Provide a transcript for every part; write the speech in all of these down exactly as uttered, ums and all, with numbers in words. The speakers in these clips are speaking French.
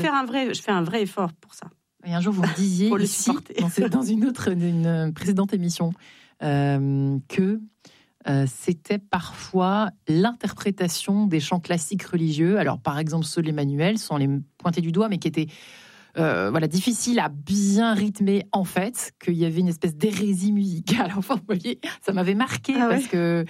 faire un vrai, je fais un vrai effort pour ça. Et un jour, vous me disiez ici, dans, dans une autre, une précédente émission, euh, que euh, c'était parfois l'interprétation des chants classiques religieux. Alors, par exemple, ceux de l'Emmanuel, sans les pointer du doigt, mais qui étaient euh, voilà, difficiles à bien rythmer, en fait, qu'il y avait une espèce d'hérésie musicale. Enfin, vous voyez, ça m'avait marqué ah parce ouais. que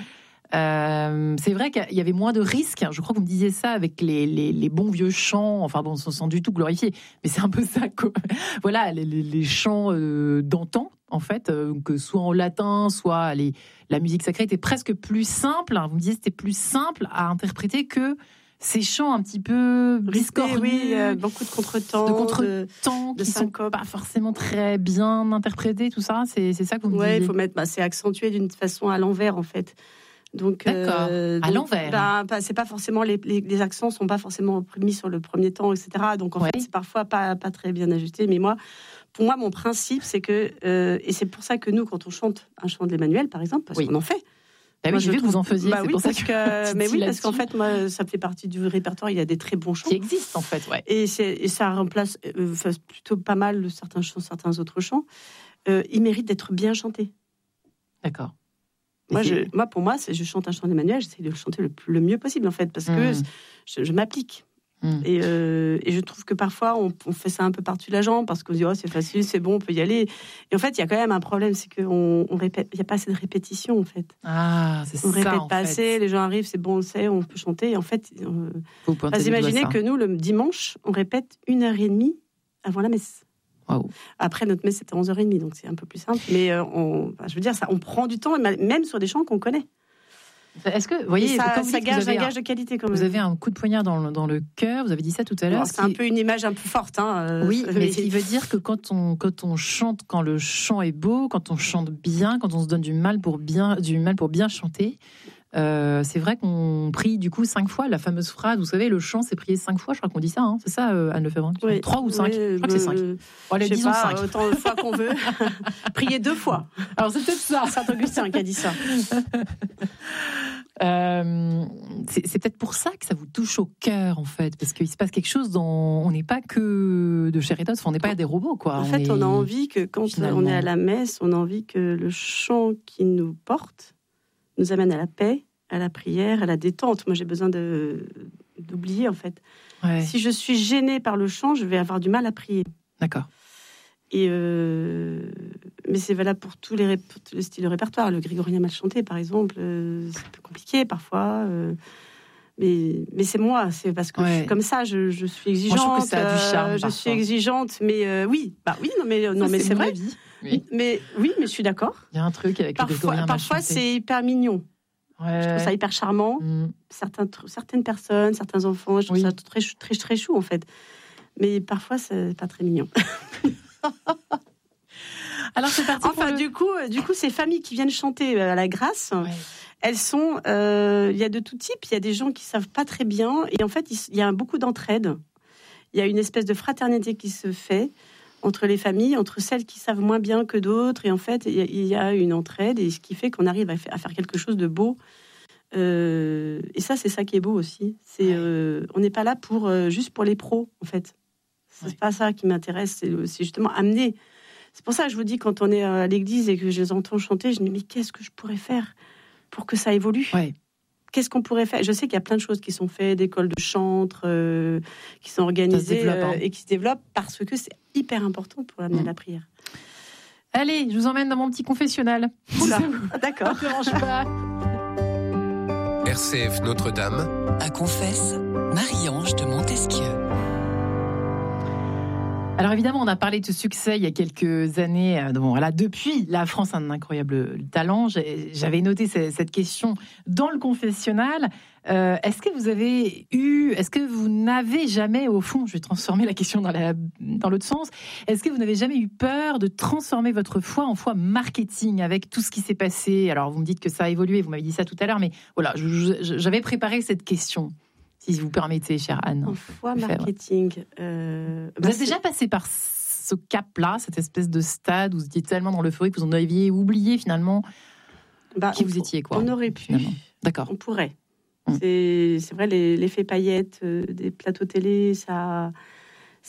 Euh, c'est vrai qu'il y avait moins de risques. Je crois que vous me disiez ça avec les, les, les bons vieux chants. Enfin bon, sans du tout glorifier, mais c'est un peu ça. Quoi. Voilà, les, les chants euh, d'antan, en fait, euh, que soit en latin, soit les, la musique sacrée était presque plus simple. Vous me disiez c'était plus simple à interpréter que ces chants un petit peu discordants, oui, euh, beaucoup de contretemps, de contretemps de, qui de sont pas forcément très bien interprétés. Tout ça, c'est, c'est ça que vous me ouais, disiez. Ouais, il faut mettre, bah, c'est accentué d'une façon à l'envers, en fait. Donc, D'accord. Euh, à l'envers. Bah, bah, c'est pas forcément les, les, les accents sont pas forcément mis sur le premier temps, et cetera. Donc en ouais. fait, c'est parfois pas pas très bien ajusté. Mais moi, pour moi, mon principe, c'est que euh, et c'est pour ça que nous, quand on chante un chant de l'Emmanuel, par exemple, parce oui. qu'on en fait. Ah oui, moi, j'ai vu que vous en faisiez. Bah c'est oui, pour parce ça que. que mais oui, parce qu'en fait, moi, ça fait partie du répertoire. Il y a des très bons chants qui existent en fait, ouais. Et c'est et ça remplace euh, plutôt pas mal certains chants, certains autres chants. Euh, ils méritent d'être bien chantés. D'accord. Moi, je, moi, pour moi, c'est, je chante un chant d'Emmanuel, j'essaie de le chanter le, le mieux possible, en fait, parce mmh. que je, je m'applique. Mmh. Et, euh, et je trouve que parfois, on, on fait ça un peu par-dessus la jambe, parce qu'on se dit, oh, c'est facile, c'est bon, on peut y aller. Et en fait, il y a quand même un problème, c'est qu'on on répète, il n'y a pas assez de répétition, en fait. Ah, c'est on ça, On répète pas fait. assez, les gens arrivent, c'est bon, on le sait, on peut chanter. Et en fait, on... Enfin, imaginez que nous, le dimanche, on répète une heure et demie avant la messe. Wow. Après, notre messe, c'était onze heures trente, donc c'est un peu plus simple. Mais euh, on, enfin, je veux dire, ça, on prend du temps, même sur des chants qu'on connaît. Est-ce que, vous voyez, ça, quand vous ça gage un gage un, de qualité quand même. Vous avez un coup de poignard dans le, dans le cœur, vous avez dit ça tout à l'heure. Bon, c'est un qui... peu une image un peu forte. Hein, euh, oui, mais, mais ce qui veut dire que quand on, quand on chante, quand le chant est beau, quand on chante bien, quand on se donne du mal pour bien, du mal pour bien chanter, Euh, c'est vrai qu'on prie du coup cinq fois la fameuse phrase, vous savez, le chant c'est prié cinq fois, je crois qu'on dit ça, hein, c'est ça, euh, Anne Lefebvre, oui. trois ou cinq, oui, je crois que c'est cinq. Euh, bon, allez, je sais disons pas, cinq. Autant de fois qu'on veut. Prier deux fois. Alors c'est peut-être ça. Saint-Augustin qui a dit ça. euh, c'est, c'est peut-être pour ça que ça vous touche au cœur en fait, parce qu'il se passe quelque chose dans, on n'est pas que de chair et d'os, on n'est pas des robots quoi. En on fait, est... on a envie que quand Finalement... on est à la messe, on a envie que le chant qui nous porte nous amène à la paix, à la prière, à la détente. Moi, j'ai besoin de, d'oublier, en fait. Ouais. Si je suis gênée par le chant, je vais avoir du mal à prier. D'accord. Et euh... Mais c'est valable pour tous les, ré... pour tous les styles de répertoire. Le grégorien mal chanté, par exemple, euh, c'est un peu compliqué parfois. Euh... Mais... mais c'est moi, c'est parce que ouais. je suis comme ça, je, je suis exigeante. Moi, je trouve que ça a du charme, euh, je suis exigeante, mais euh, oui, bah oui, non, mais, non, ça, mais c'est, c'est vrai. Vie. Oui. Mais oui, mais je suis d'accord. Il y a un truc avec parfois, le grégorien mal Parfois, chanté. c'est hyper mignon. Ouais. Je trouve ça hyper charmant. Mm. Certains, certaines personnes, certains enfants, je trouve oui. ça très, très, très chou en fait. Mais parfois, c'est pas très mignon. Alors c'est parti. Enfin, le... du coup, du coup, ces familles qui viennent chanter à la grâce, ouais. elles sont. Il euh, y a de tout type. Il y a des gens qui savent pas très bien, et en fait, il y a beaucoup d'entraide. Il y a une espèce de fraternité qui se fait entre les familles, entre celles qui savent moins bien que d'autres, et en fait, il y a une entraide, et ce qui fait qu'on arrive à faire quelque chose de beau. Euh, et ça, c'est ça qui est beau aussi. C'est, ouais. euh, on n'est pas là pour euh, juste pour les pros, en fait. C'est ouais. pas ça qui m'intéresse. C'est, c'est justement amener. C'est pour ça que je vous dis, quand on est à l'église et que je les entends chanter, je me dis mais qu'est-ce que je pourrais faire pour que ça évolue ? Ouais. Qu'est-ce qu'on pourrait faire ? Je sais qu'il y a plein de choses qui sont faites, d'écoles de chantre, euh, qui sont organisées développe, hein. euh, et qui se développent parce que c'est hyper important pour amener mmh. la prière. Allez, je vous emmène dans mon petit confessionnal. Oula, d'accord. Ne dérange pas. R C F Notre-Dame. À confesse, Marie-Ange de Montesquieu. Alors évidemment, on a parlé de ce succès il y a quelques années. Bon, voilà, depuis, la France a un incroyable talent. J'avais noté cette question dans le confessionnal. Euh, est-ce que vous avez eu, est-ce que vous n'avez jamais, au fond, je vais transformer la question dans, la, dans l'autre sens, est-ce que vous n'avez jamais eu peur de transformer votre foi en foi marketing avec tout ce qui s'est passé ? Alors vous me dites que ça a évolué, vous m'avez dit ça tout à l'heure, mais voilà, je, je, j'avais préparé cette question. Si vous permettez, chère Anne. En foi marketing. Euh, vous bah êtes déjà passé par ce cap-là, cette espèce de stade où vous étiez tellement dans l'euphorie que vous en aviez oublié finalement bah, qui vous étiez, quoi. On aurait pu. Finalement. D'accord. On pourrait. Hum. C'est, c'est vrai, les, l'effet paillettes euh, des plateaux télé, ça,